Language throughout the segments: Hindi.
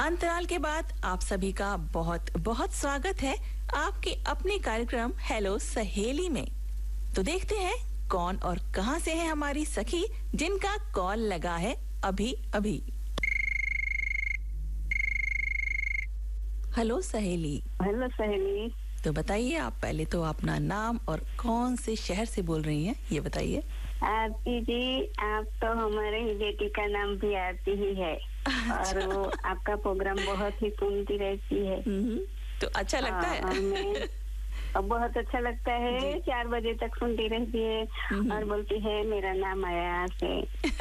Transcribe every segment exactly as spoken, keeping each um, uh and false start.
अंतराल के बाद आप सभी का बहुत बहुत स्वागत है आपके अपने कार्यक्रम हेलो सहेली में। तो देखते हैं कौन और कहां से है हमारी सखी जिनका कॉल लगा है अभी अभी। हेलो सहेली। हेलो सहेली। तो बताइए, आप पहले तो अपना नाम और कौन से शहर से बोल रही हैं ये बताइए। आरती जी, आप तो हमारे ही बेटी का नाम भी आरती ही है। अच्छा। और वो आपका प्रोग्राम बहुत ही सुनती रहती है। तो अच्छा लगता है। और मैं अब बहुत अच्छा लगता है, चार बजे तक सुनती रहती है और बोलती है मेरा नाम आया से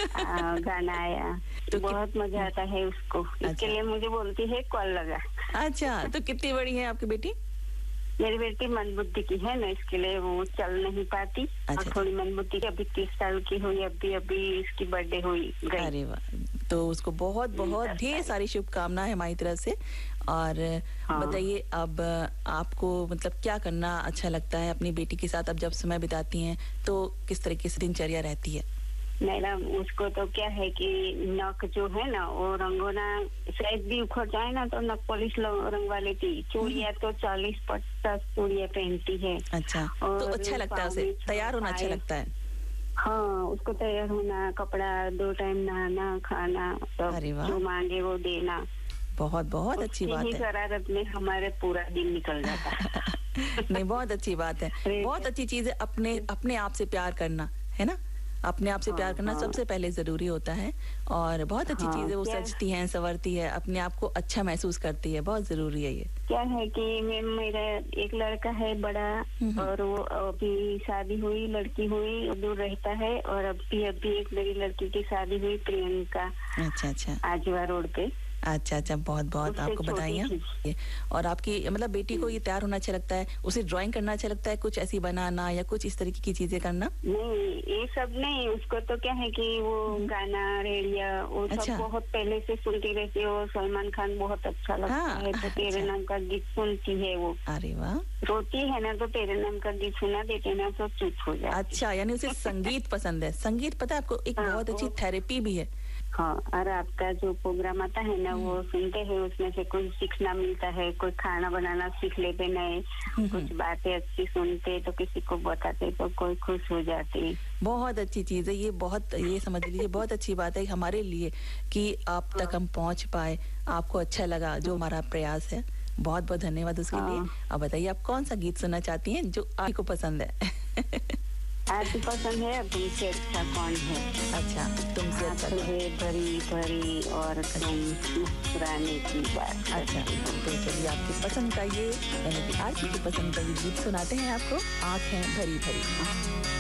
आ, गाना आया। तो बहुत मजा आता है उसको। अच्छा। इसके लिए मुझे बोलती है कॉल लगा। अच्छा, तो कितनी बड़ी है आपकी बेटी? मेरी बेटी मंदबुद्धि की है ना, इसके लिए वो चल नहीं पाती। अच्छा। और थोड़ी मंदबुद्धि की, अभी तीस साल की हुई, अभी अभी इसकी बर्थडे हुई गई। अरे वाह, तो उसको बहुत बहुत ढेर सारी शुभकामनाएं हमारी तरफ से। और हाँ। बताइए, अब आपको मतलब क्या करना अच्छा लगता है अपनी बेटी के साथ? अब जब समय बिताती हैं तो किस तरीके से दिनचर्या रहती है? मैडम, उसको तो क्या है कि नक जो है ना वो रंगोना शायद भी उखड़ जाए ना तो नक पॉलिश रंगवा लेती। चूड़ियाँ तो चालीस पचास चूड़ियाँ पहनती है। अच्छा, तो अच्छा लगता है उसे तैयार होना? अच्छा लगता है। हाँ, उसको तैयार होना, कपड़ा, दो टाइम नहाना, खाना, सब जो मांगे वो देना। बहुत बहुत अच्छी बात है। शरारत में हमारे पूरा दिन निकल जाता है। नहीं, बहुत अच्छी बात है, बहुत अच्छी चीज है। अपने अपने आप से प्यार करना है ना, अपने आप से हाँ, प्यार करना हाँ। सबसे पहले जरूरी होता है। और बहुत अच्छी हाँ, चीज है, वो सजती है, संवरती है, अपने आप को अच्छा महसूस करती है, बहुत जरूरी है ये। क्या है कि मैं मेरा एक लड़का है बड़ा, और वो अभी शादी हुई, लड़की हुई, दूर रहता है। और अभी अभी एक मेरी लड़की की शादी हुई, प्रियंका। अच्छा अच्छा, आजवा रोड पे। अच्छा अच्छा, बहुत बहुत आपको बधाइयाँ। और आपकी मतलब बेटी को ये तैयार होना अच्छा लगता है? उसे ड्राइंग करना अच्छा लगता है, कुछ ऐसी बनाना या कुछ इस तरीके की चीजें करना? नहीं, ये सब नहीं। उसको तो क्या है कि वो गाना, रेडियो, वो अच्छा। सब बहुत पहले से सुनती रहती है। वो सलमान खान बहुत अच्छा लगता हाँ, है, तो तेरे अच्छा। नाम का गीत सुनती है वो। अरे वाह। रोती है ना तो तेरे नाम का गीत सुना देते ना तो चुप हो जाती। अच्छा, यानी उसे संगीत पसंद है। संगीत पता है आपको एक हाँ, बहुत अच्छी थेरेपी भी है। हाँ, और आपका जो प्रोग्राम आता है ना वो सुनते हैं, उसमें से कुछ सीखना मिलता है। कोई खाना बनाना सीख लेते, नए कुछ बातें अच्छी सुनते तो किसी को बताते तो कोई खुश हो जाती। बहुत अच्छी चीज है ये, बहुत ये समझ लीजिए बहुत अच्छी बात है हमारे लिए कि आप तक हम पहुंच पाए, आपको अच्छा लगा जो हमारा प्रयास है। बहुत बहुत धन्यवाद उसके लिए। अब बताइए, आप कौन सा गीत सुनना चाहती हैं जो आपको पसंद है? आपको पसंद है तुमसे अच्छा कौन है? अच्छा, तुमसे अच्छा है भरी भरी और तुम मुस्कुराने की बात। अच्छा, तो चलिए आपकी पसंद का ये यानी कि आरती की पसंद का ये गीत सुनाते हैं आपको, आँख है भरी भरी।